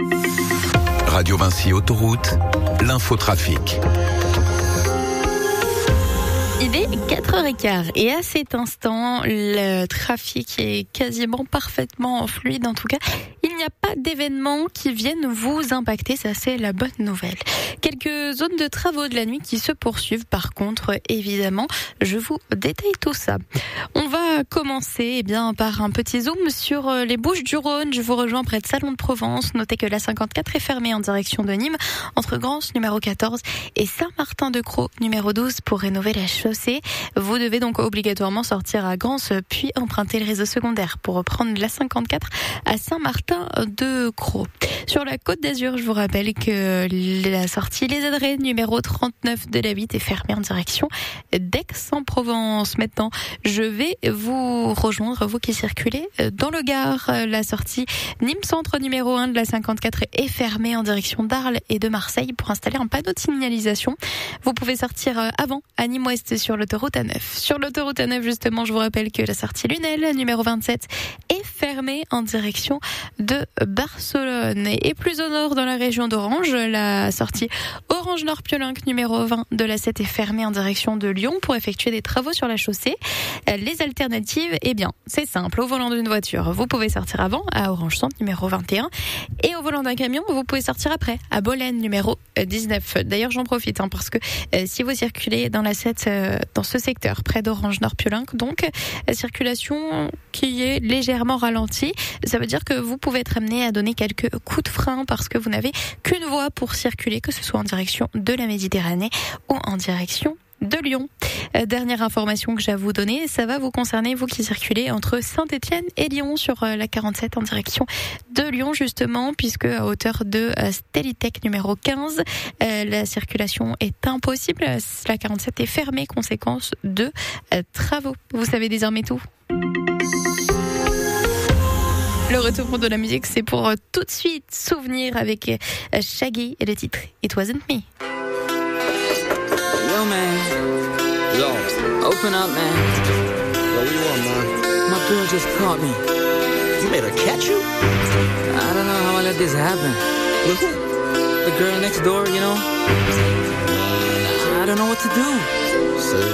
Radio Vinci Autoroute, l'infotrafic. Il est 4h15 et à cet instant, le trafic est quasiment parfaitement fluide. En tout cas, il n'y a pas d'événements qui viennent vous impacter. Ça, c'est la bonne nouvelle. Quelques zones de travaux de la nuit qui se poursuivent. Par contre, évidemment, je vous détaille tout ça. On va commencer par un petit zoom sur les Bouches-du-Rhône. Je vous rejoins près de Salon de Provence. Notez que la 54 est fermée en direction de Nîmes, entre Grance, numéro 14, et Saint-Martin-de-Croix, numéro 12, pour rénover la chaussée. Vous devez donc obligatoirement sortir à Grance, puis emprunter le réseau secondaire pour reprendre la 54 à Saint-Martin-de-Croix. Sur la Côte d'Azur, je vous rappelle que la sortie Les Adrets, numéro 39 de la 8, est fermée en direction d'Aix-en-Provence. Maintenant, je vais vous rejoindre, vous qui circulez dans le Gard. La sortie Nîmes Centre, numéro 1 de la 54, est fermée en direction d'Arles et de Marseille pour installer un panneau de signalisation. Vous pouvez sortir avant à Nîmes Ouest sur l'autoroute A9. Sur l'autoroute A9, justement, je vous rappelle que la sortie Lunel, numéro 27, est fermée en direction de Barcelone. Et plus au nord, dans la région d'Orange, la sortie Orange Nord Piolenc, numéro 20 de la 7, est fermée en direction de Lyon pour effectuer des travaux sur la chaussée. Les alternatives, c'est simple. Au volant d'une voiture, vous pouvez sortir avant à Orange Centre, numéro 21. Et au volant d'un camion, vous pouvez sortir après à Bolène, numéro 19. D'ailleurs, j'en profite parce que si vous circulez dans la 7, dans ce secteur, près d'Orange Nord Piolenc, donc circulation qui est légèrement ralentie. Ça veut dire que vous pouvez être amené à donner quelques coups de frein parce que vous n'avez qu'une voie pour circuler, que ce soit en direction de la Méditerranée ou en direction de Lyon. Dernière information que j'ai à vous donner, ça va vous concerner, vous qui circulez entre Saint-Étienne et Lyon sur la 47 en direction de Lyon, justement, puisque à hauteur de Stellitech numéro 15, la circulation est impossible. La 47 est fermée, conséquence de travaux. Vous savez désormais tout. Le retour de la musique, c'est pour tout de suite souvenir avec Shaggy et le titre It Wasn't Me. Yo, man. Yo. Open up, man. Yo, what you want, man? My girl just caught me. You made her catch you? I don't know how I let this happen. With who? The girl next door, you know? I don't know what to do.